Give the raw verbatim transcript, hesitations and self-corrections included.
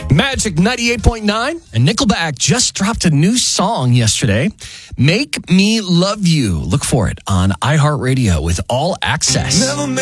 Magic ninety-eight point nine. And Nickelback just dropped a new song yesterday. Make Me Love You. Look for it on iHeartRadio with all access. Never